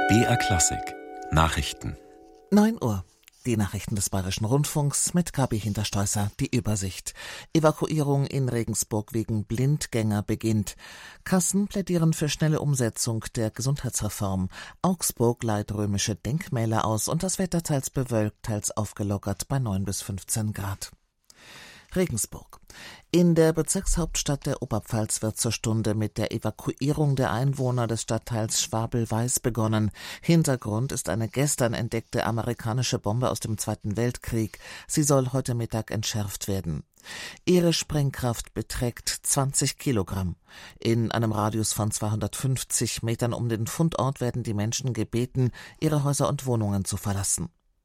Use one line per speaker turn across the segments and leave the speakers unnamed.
BR Klassik Nachrichten
9 Uhr. Die Nachrichten des Bayerischen Rundfunks mit Gabi Hinterstoisser. Die Übersicht. Evakuierung in Regensburg wegen Blindgänger beginnt. Kassen plädieren für schnelle Umsetzung der Gesundheitsreform. Augsburg leiht römische Denkmäler aus und das Wetter teils bewölkt, teils aufgelockert bei 9 bis 15 Grad. Regensburg. In der Bezirkshauptstadt der Oberpfalz wird zur Stunde mit der Evakuierung der Einwohner des Stadtteils Schwabel-Weiß begonnen. Hintergrund ist eine gestern entdeckte amerikanische Bombe aus dem Zweiten Weltkrieg. Sie soll heute Mittag entschärft werden. Ihre Sprengkraft beträgt 20 Kilogramm. In einem Radius von 250 Metern um den Fundort werden die Menschen gebeten, ihre Häuser und Wohnungen zu verlassen.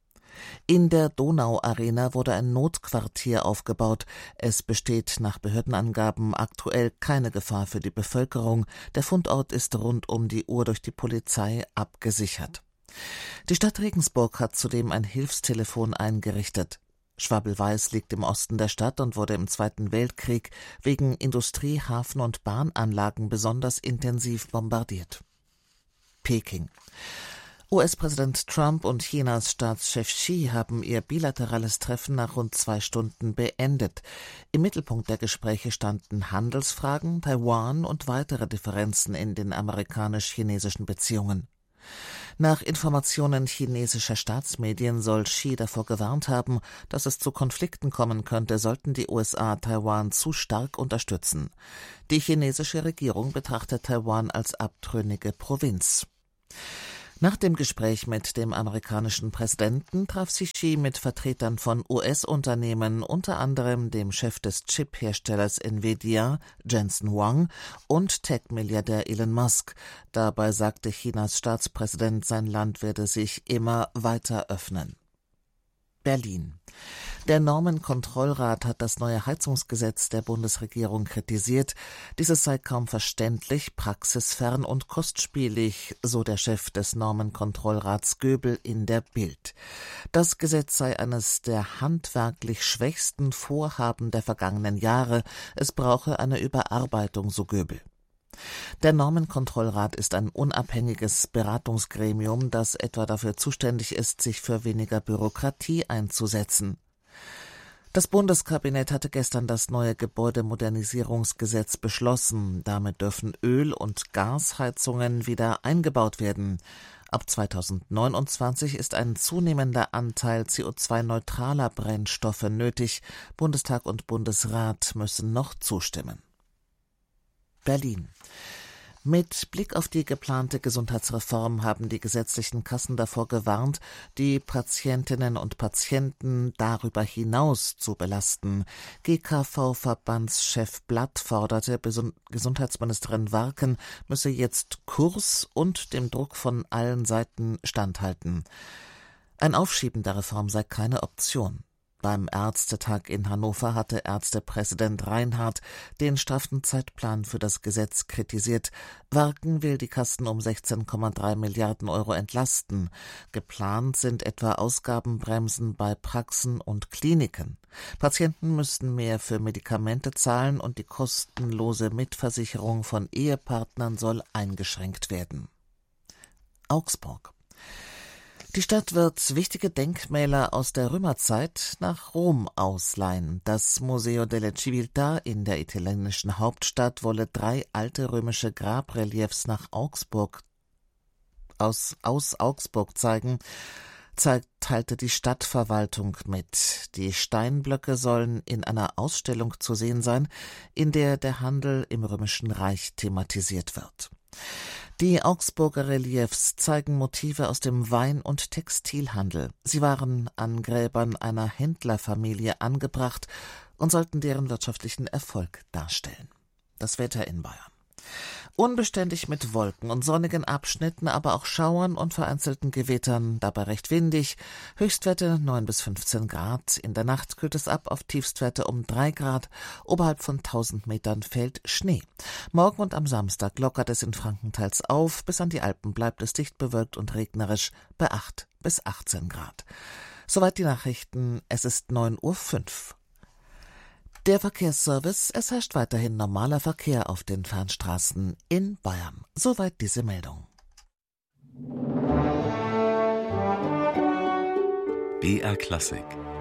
In der Donau-Arena wurde ein Notquartier aufgebaut. Es besteht nach Behördenangaben aktuell keine Gefahr für die Bevölkerung. Der Fundort ist rund um die Uhr durch die Polizei abgesichert. Die Stadt Regensburg hat zudem ein Hilfstelefon eingerichtet. Schwabel-Weiß liegt im Osten der Stadt und wurde im Zweiten Weltkrieg wegen Industrie-, Hafen- und Bahnanlagen besonders intensiv bombardiert. Peking. US-Präsident Trump und Chinas Staatschef Xi haben ihr bilaterales Treffen nach rund 2 Stunden beendet. Im Mittelpunkt der Gespräche standen Handelsfragen, Taiwan und weitere Differenzen in den amerikanisch-chinesischen Beziehungen. Nach Informationen chinesischer Staatsmedien soll Xi davor gewarnt haben, dass es zu Konflikten kommen könnte, sollten die USA Taiwan zu stark unterstützen. Die chinesische Regierung betrachtet Taiwan als abtrünnige Provinz. Nach dem Gespräch mit dem amerikanischen Präsidenten traf sich Xi mit Vertretern von US-Unternehmen, unter anderem dem Chef des Chip-Herstellers Nvidia, Jensen Huang, und Tech-Milliardär Elon Musk. Dabei sagte Chinas Staatspräsident, sein Land werde sich immer weiter öffnen. Berlin. Der Normenkontrollrat hat das neue Heizungsgesetz der Bundesregierung kritisiert. Dieses sei kaum verständlich, praxisfern und kostspielig, so der Chef des Normenkontrollrats Göbel in der Bild. Das Gesetz sei eines der handwerklich schwächsten Vorhaben der vergangenen Jahre. Es brauche eine Überarbeitung, so Göbel. Der Normenkontrollrat ist ein unabhängiges Beratungsgremium, das etwa dafür zuständig ist, sich für weniger Bürokratie einzusetzen. Das Bundeskabinett hatte gestern das neue Gebäudemodernisierungsgesetz beschlossen. Damit dürfen Öl- und Gasheizungen wieder eingebaut werden. Ab 2029 ist ein zunehmender Anteil CO2-neutraler Brennstoffe nötig. Bundestag und Bundesrat müssen noch zustimmen. Berlin. Mit Blick auf die geplante Gesundheitsreform haben die gesetzlichen Kassen davor gewarnt, die Patientinnen und Patienten darüber hinaus zu belasten. GKV-Verbandschef Blatt forderte, Gesundheitsministerin Warken müsse jetzt Kurs und dem Druck von allen Seiten standhalten. Ein Aufschieben der Reform sei keine Option. Beim Ärztetag in Hannover hatte Ärztepräsident Reinhardt den straffen Zeitplan für das Gesetz kritisiert. Warken will die Kassen um 16,3 Milliarden Euro entlasten. Geplant sind etwa Ausgabenbremsen bei Praxen und Kliniken. Patienten müssten mehr für Medikamente zahlen und die kostenlose Mitversicherung von Ehepartnern soll eingeschränkt werden. Augsburg. Die Stadt wird wichtige Denkmäler aus der Römerzeit nach Rom ausleihen. Das Museo della Civiltà in der italienischen Hauptstadt wolle 3 alte römische Grabreliefs nach Augsburg aus Augsburg zeigen, teilte die Stadtverwaltung mit. Die Steinblöcke sollen in einer Ausstellung zu sehen sein, in der der Handel im Römischen Reich thematisiert wird. Die Augsburger Reliefs zeigen Motive aus dem Wein- und Textilhandel. Sie waren an Gräbern einer Händlerfamilie angebracht und sollten deren wirtschaftlichen Erfolg darstellen. Das Wetter in Bayern. Unbeständig mit Wolken und sonnigen Abschnitten, aber auch Schauern und vereinzelten Gewittern, dabei recht windig. Höchstwerte 9 bis 15 Grad. In der Nacht kühlt es ab auf Tiefstwerte um 3 Grad. Oberhalb von 1000 Metern fällt Schnee. Morgen und am Samstag lockert es in Franken teils auf. Bis an die Alpen bleibt es dicht bewölkt und regnerisch bei 8 bis 18 Grad. Soweit die Nachrichten. Es ist 9:05 Uhr. Der Verkehrsservice: Es herrscht weiterhin normaler Verkehr auf den Fernstraßen in Bayern. Soweit diese Meldung.
BR Klassik.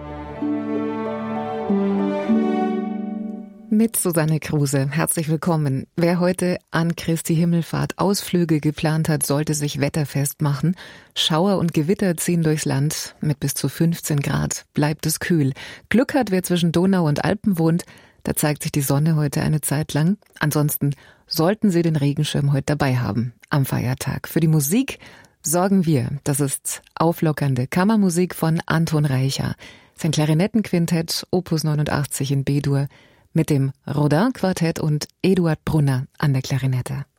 Mit Susanne Kruse. Herzlich willkommen. Wer heute an Christi Himmelfahrt Ausflüge geplant hat, sollte sich wetterfest machen. Schauer und Gewitter ziehen durchs Land. Mit bis zu 15 Grad bleibt es kühl. Glück hat, wer zwischen Donau und Alpen wohnt. Da zeigt sich die Sonne heute eine Zeit lang. Ansonsten sollten Sie den Regenschirm heute dabei haben am Feiertag. Für die Musik sorgen wir. Das ist auflockernde Kammermusik von Anton Reicher. Sein Klarinettenquintett Opus 89 in B-Dur mit dem Rodin-Quartett und Eduard Brunner an der Klarinette.